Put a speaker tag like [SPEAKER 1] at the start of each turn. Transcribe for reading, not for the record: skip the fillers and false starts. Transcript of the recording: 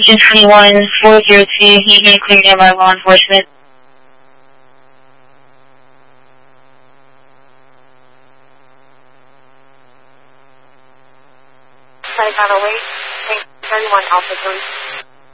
[SPEAKER 1] Oxygen 21402, you may clear nearby law enforcement.
[SPEAKER 2] 508, 31 Alpha 3.